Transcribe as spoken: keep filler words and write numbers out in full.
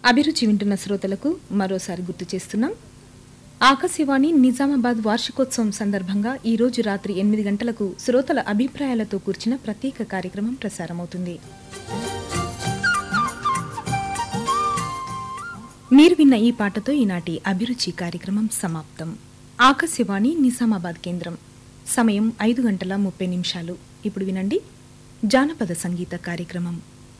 అభిరుచి వింటున్న శ్రోతలకు మరోసారి గుర్తు చేస్తున్నాం. ఆకాశవాణి నిజామాబాద్ వార్షికోత్సవం సందర్భంగా ఈ రోజు రాత్రి ఎనిమిది గంటలకు శ్రోతల అభిప్రాయాలతో కూర్చిన ప్రత్యేక కార్యక్రమం ప్రసారమవుతుంది. మీరు విన్న ఈ పాటతో ఈనాటి అభిరుచి కార్యక్రమం సమాప్తం. ఆకాశవాణి నిజామాబాద్ కేంద్రం. సమయం ఐదు గంటల ముప్పై నిమిషాలు. ఇప్పుడు వినండి జానపద సంగీత కార్యక్రమం.